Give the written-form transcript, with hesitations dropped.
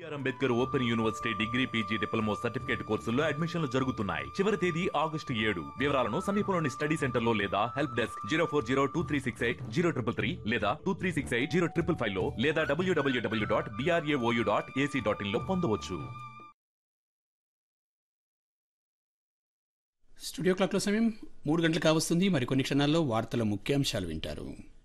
Ambedkar open university degree PG diploma certificate కోర్సుల్లో అడ్మిషన్లు జరుగుతున్నాయి. చివరి తేదీ August 7. వివరాలను సమీపంలోని స్టడీ సెంటర్ లో లేదా హెల్ప్ డెస్క్ 04023680333 లేదా 23680555 లో లేదా www.brao.ac.in లో పొందవచ్చు. స్టూడియో క్లాక్లో సమయం 3 గంటలు కావస్తుంది. మరికొన్ని క్షణాల్లో వార్తల ముఖ్యాంశాలు వింటారు.